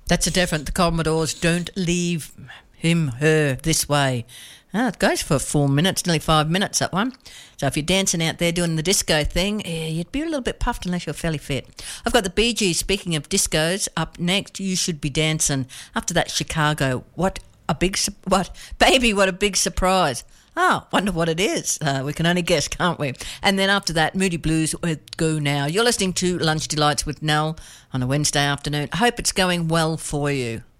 That's a definite. The Commodores, Don't Leave Him, Her This Way. It goes for 4 minutes, nearly 5 minutes, that one. So if you're dancing out there doing the disco thing, you'd be a little bit puffed unless you're fairly fit. I've got the Bee Gees, speaking of discos, up next. You Should Be Dancing. After that, Chicago. What a big surprise. Oh, wonder what it is. We can only guess, can't we? And then after that, Moody Blues with Go Now. You're listening to Lunch Delights with Nell on a Wednesday afternoon. I hope it's going well for you.